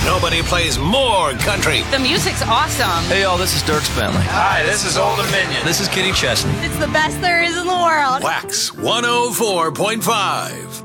Nobody plays more country. The music's awesome. Hey, y'all, this is Dirk Bentley. Hi, this is Old Dominion. This is Kenny Chesney. It's the best there is in the world. Wax 104.5.